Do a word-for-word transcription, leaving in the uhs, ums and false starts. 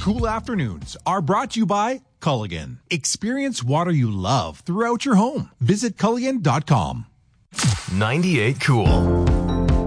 cool afternoons are brought to you by Culligan. Experience water you love throughout your home. Visit Culligan dot com. ninety-eight Cool.